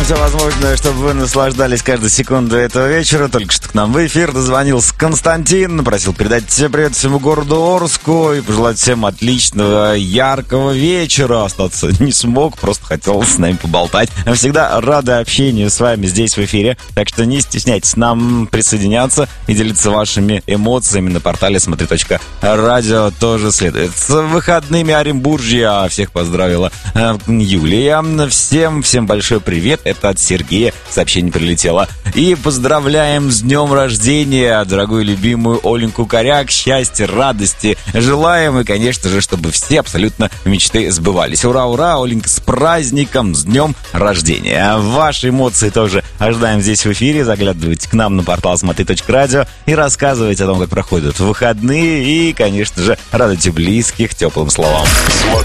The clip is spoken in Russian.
все возможное, чтобы вы наслаждались каждой секундой этого вечера. Только что к нам в эфир дозвонился Константин, просил передать привет всему городу Орску и пожелать всем отличного, яркого вечера. Остаться не смог, просто хотел с нами поболтать. Всегда рады общению с вами здесь в эфире, так что не стесняйтесь нам присоединяться и делиться вашими эмоциями на портале смотри.радио тоже следует. С выходными Оренбуржья всех поздравила Юлия. Всем большой привет. Это от Сергея сообщение прилетело. И поздравляем с днем рождения дорогую любимую Оленьку Коряк. Счастья, радости желаем. И, конечно же, чтобы все абсолютно мечты сбывались. Ура, ура, Оленька, с праздником, с днем рождения. Ваши эмоции тоже ожидаем здесь в эфире. Заглядывайте к нам на портал смотри.радио и рассказывайте о том, как проходят выходные. И, конечно же, радуйте близких теплым словам.